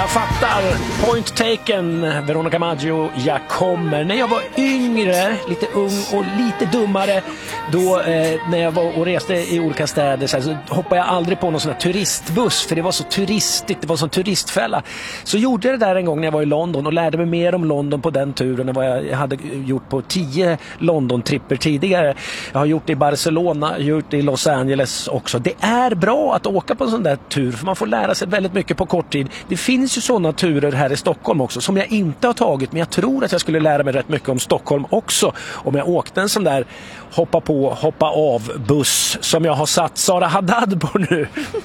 Jag fattar. Point taken. Veronica Maggio, jag kommer. När jag var yngre, lite ung och lite dummare, då när jag var och reste i olika städer så hoppade jag aldrig på någon sån här turistbuss, för det var så turistigt, det var sån turistfälla. Så gjorde jag det där en gång när jag var i London och lärde mig mer om London på den turen än vad jag hade gjort på 10 London-tripper tidigare. Jag har gjort det i Barcelona, gjort det i Los Angeles också. Det är bra att åka på en sån där tur, för man får lära sig väldigt mycket på kort tid. Det finns ju sådana turer här i Stockholm också som jag inte har tagit, men jag tror att jag skulle lära mig rätt mycket om Stockholm också om jag åkte en sån där hoppa på, hoppa av buss som jag har satt Sara Haddad på nu.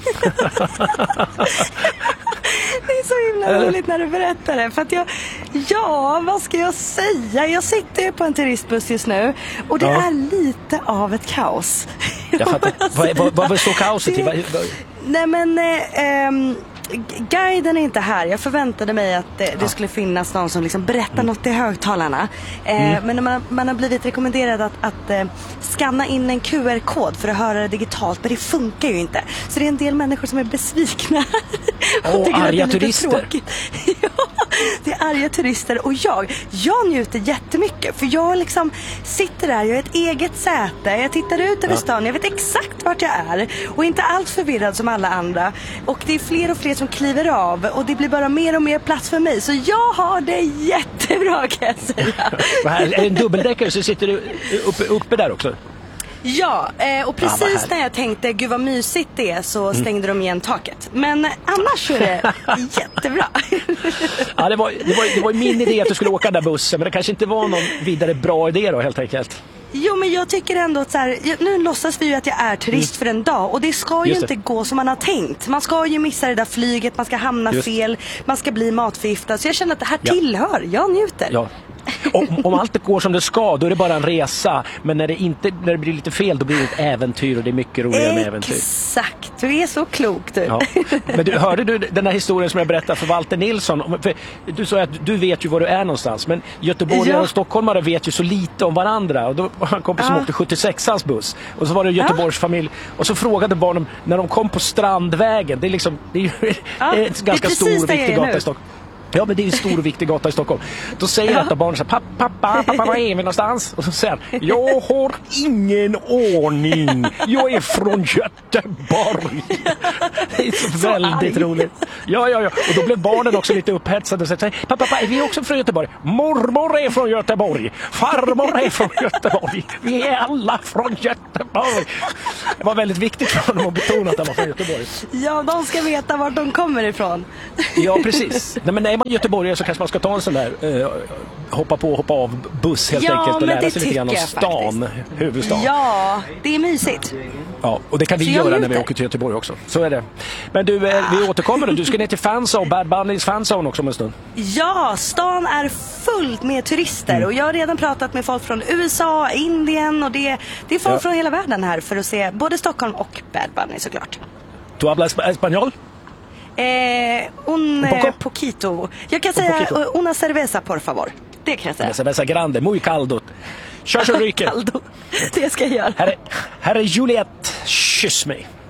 Det är så himla roligt när du berättar det. För att vad ska jag säga? Jag sitter ju på en turistbuss just nu och det är lite av ett kaos. Jag fattar. Vad består kaoset i? Nej men... guiden är inte här. Jag förväntade mig att det skulle finnas någon som liksom berättar något i högtalarna. Men när man har blivit rekommenderad att scanna in en QR-kod för att höra det digitalt, men det funkar ju inte. Så det är en del människor som är besvikna. Och arga turister. Ja, det är arga turister. Och jag njuter jättemycket. För jag liksom sitter där, jag har ett eget säte. Jag tittar ut över stan, jag vet exakt vart jag är. Och inte alls förvirrad som alla andra. Och det är fler och fler som kliver av. Och det blir bara mer och mer plats för mig. Så jag har det jättebra, kan jag säga. Är det en dubbeldäckare så sitter du uppe där också? Ja, och precis när jag tänkte gud vad mysigt det är, så stängde de igen taket. Men annars är det jättebra. Ja, det var min idé att du skulle åka den där bussen, men det kanske inte var någon vidare bra idé då, helt enkelt. Jo, men jag tycker ändå att så här, nu låtsas vi ju att jag är turist för en dag. Och det ska ju inte gå som man har tänkt. Man ska ju missa det där flyget, man ska hamna fel, man ska bli matförgiftad. Så jag känner att det här tillhör, jag njuter. Ja. Om allt går som det ska, då är det bara en resa. Men när det blir lite fel, då blir det ett äventyr. Och det är mycket roligare med äventyr. Exakt, du är så klok du. Ja. Men hörde du den här historien som jag berättade för Walter Nilsson? För du sa att du vet ju var du är någonstans. Men göteborgare och stockholmare vet ju så lite om varandra. Och då var en kompis som åkte 76ans buss. Och så var det Göteborgs familj. Och så frågade barnen när de kom på Strandvägen. Det är ju en ganska stor och viktig gata i Stockholm. Ja, men det är en stor och viktig gata i Stockholm. Då säger ett av barnen så här, pappa, var är vi någonstans? Och så säger han, jag har ingen aning. Jag är från Göteborg. Det är så väldigt roligt. Ja. Och då blev barnen också lite upphetsade och säger, pappa, är vi också från Göteborg? Mormor är från Göteborg. Farmor är från Göteborg. Vi är alla från Göteborg. Det var väldigt viktigt för dem att betona att de var från Göteborg. Ja, de ska veta vart de kommer ifrån. Ja, precis. Nej, men när man Göteborg så kanske man ska ta en sån där hoppa på och hoppa av buss helt enkelt och lära sig lite grann om stan, huvudstaden. Ja, det är mysigt. Ja, och det kan vi göra när vi åker till Göteborg också. Så är det. Men du, vi återkommer då. Du ska ner till Fanzone, Bad Bunnys Fanzone också om en stund. Ja, stan är fullt med turister och jag har redan pratat med folk från USA, Indien och det är folk från hela världen här för att se både Stockholm och Bad Bunny såklart. Du hablas español? Un poquito. Jag kan säga una cerveza, por favor. Det kan jag säga. Cerveza grande, muy caldo. Kör så ryker. Det ska jag göra. Här är Juliette, kyss mig.